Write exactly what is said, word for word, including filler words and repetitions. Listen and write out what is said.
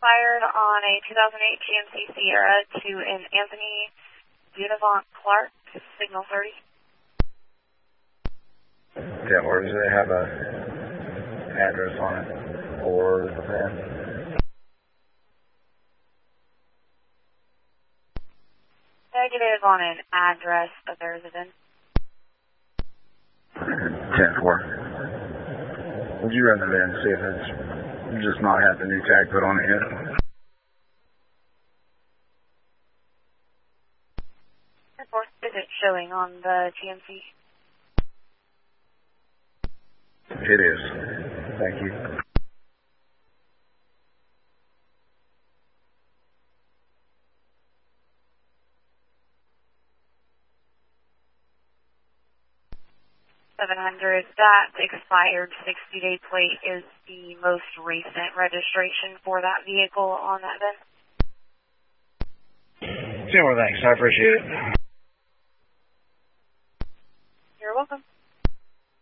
expired on a two thousand eight G M C Sierra to an Anthony Dunavant Clark, signal thirty. Yeah, or does it have a address on it? Or the van? Negative on an address of the residence. ten four. Would you run the van, see if it's just not had the new tag put on it yet? Is it showing on the G M C? It is. Thank you. seven hundred. That expired sixty day plate is the most recent registration for that vehicle on that VIN. Sure, thanks. I appreciate it. You're welcome.